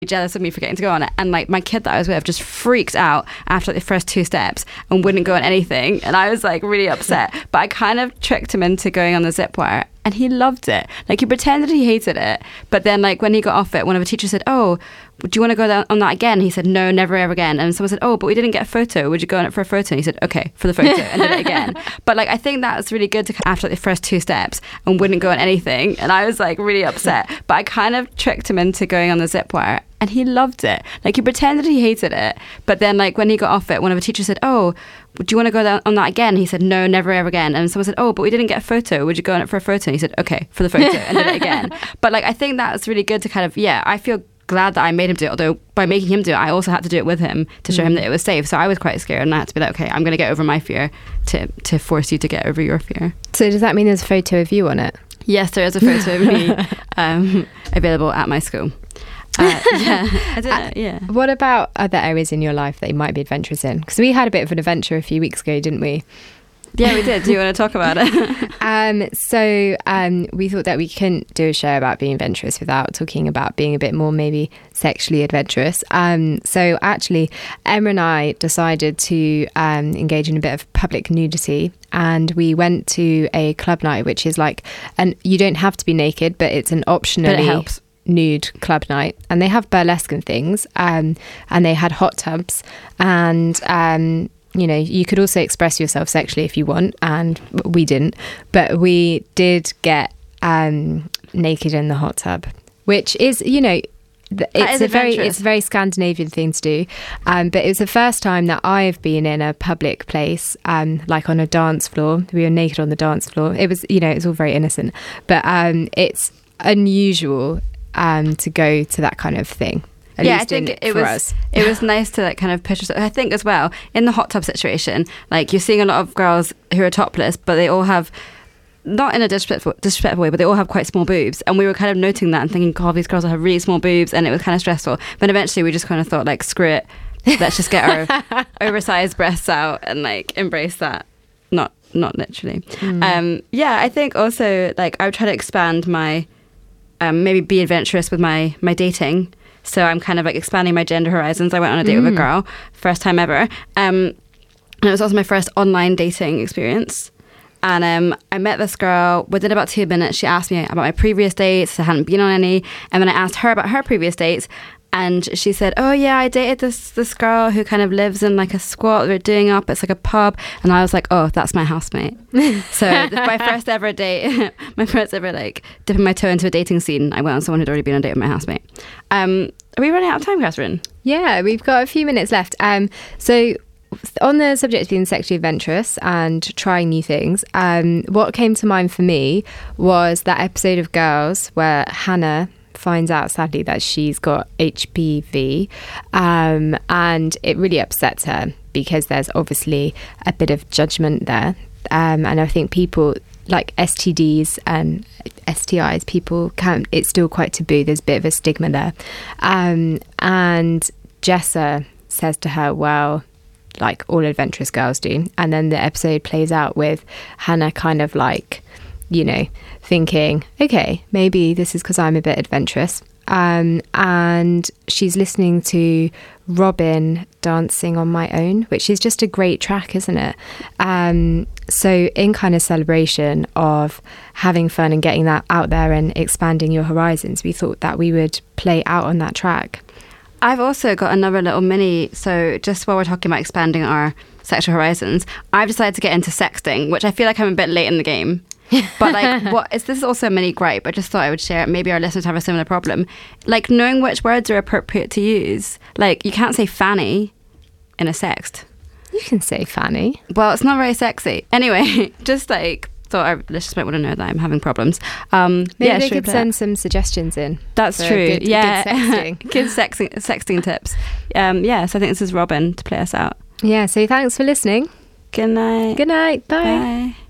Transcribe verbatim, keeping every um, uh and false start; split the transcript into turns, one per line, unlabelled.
jealous of me for getting to go on it, and like my kid that I was with just freaked out after like, the first two steps and wouldn't go on anything, and I was like really upset. But I kind of tricked him into going on the zip wire, and he loved it. Like he pretended he hated it, but then like when he got off it, one of the teachers said, "Oh, do you want to go down on that again?" He said, "No, never ever again." And someone said, "Oh, but we didn't get a photo. Would you go on it for a photo?" And he said, "Okay, for the photo," and did it again. But like I think that's really good to after like, the first two steps and wouldn't go on anything, and I was like really upset. But I kind of tricked him into going on the zip wire, and he loved it. Like he pretended he hated it, but then like when he got off it, one of the teachers said, "Oh, do you want to go down on that again?" He said, "No, never ever again." And someone said, "Oh, but we didn't get a photo. Would you go on it for a photo?" And he said, "Okay, for the photo," and did it again. But like I think that's really good to kind of yeah. I feel glad that I made him do it, although by making him do it I also had to do it with him to show mm. him that it was safe. So I was quite scared, and I had to be like, okay, I'm going to get over my fear to to force you to get over your fear.
So does that mean there's a photo of you on it?
Yes, there is a photo of me um, available at my school. Uh, yeah, I don't know, yeah.
What about other areas in your life that you might be adventurous in? Because we had a bit of an adventure a few weeks ago, didn't we?
Yeah, we did. Do you want to talk about it?
um, so um, we thought that we couldn't do a show about being adventurous without talking about being a bit more maybe sexually adventurous. Um, so actually, Emma and I decided to um, engage in a bit of public nudity, and we went to a club night, which is like, and you don't have to be naked, but it's an optionally
but it helps.
nude club night, and they have burlesque and things, um, and they had hot tubs, and um, you know, you could also express yourself sexually if you want, and we didn't, but we did get um, naked in the hot tub, which is, you know, it's a very it's a very Scandinavian thing to do, um, but it was the first time that I've been in a public place, um, like on a dance floor. We were naked on the dance floor. It was, you know, it's all very innocent, but um, it's unusual um, to go to that kind of thing. At
yeah, I
least
think
in,
it
for
was
us.
it was nice to like kind of push. I think as well in the hot tub situation, like you're seeing a lot of girls who are topless, but they all have, not in a disrespectful, disrespectful way, but they all have quite small boobs, and we were kind of noting that and thinking, God, these girls have really small boobs, and it was kind of stressful. But eventually, we just kind of thought, like, screw it, let's just get our oversized breasts out and like embrace that. Not not literally. Mm. Um, yeah, I think also like I would try to expand my, um, maybe be adventurous with my my dating. So I'm kind of like expanding my gender horizons. I went on a date mm. with a girl, first time ever. Um, and it was also my first online dating experience. And um, I met this girl. Within about two minutes, she asked me about my previous dates. I hadn't been on any. And then I asked her about her previous dates. And she said, oh, yeah, I dated this this girl who kind of lives in like a squat we're doing up. It's like a pub. And I was like, oh, that's my housemate. So my first ever date, my first ever like dipping my toe into a dating scene, I went on someone who'd already been on a date with my housemate. Um, are we running out of time, Catherine?
Yeah, we've got a few minutes left. Um, so on the subject of being sexually adventurous and trying new things, um, what came to mind for me was that episode of Girls where Hannah finds out sadly that she's got H P V, um, and it really upsets her because there's obviously a bit of judgment there, um, and I think people like S T Ds and S T Is, people can't, it's still quite taboo, there's a bit of a stigma there, um, and Jessa says to her, well, like all adventurous girls do, and then the episode plays out with Hannah kind of like, you know, thinking, okay, maybe this is because I'm a bit adventurous. Um, and she's listening to Robyn Dancing on My Own, which is just a great track, isn't it? Um, so in kind of celebration of having fun and getting that out there and expanding your horizons, we thought that we would play out on that track.
I've also got another little mini, so just while we're talking about expanding our sexual horizons, I've decided to get into sexting, which I feel like I'm a bit late in the game. But like, what is this is also a mini gripe. I just thought I would share it. Maybe our listeners have a similar problem. Like knowing which words are appropriate to use. Like you can't say fanny in a sext.
You can say fanny.
Well, it's not very sexy. Anyway, just like thought our listeners might want to know that I'm having problems. Um,
Maybe
yeah,
they could send some suggestions in.
That's true.
Good,
yeah,
good sexting.
Good sexting, sexting tips. Um, yeah, so I think this is Robyn to play us out.
Yeah. So thanks for listening.
Good night.
Good night. Bye.
Bye.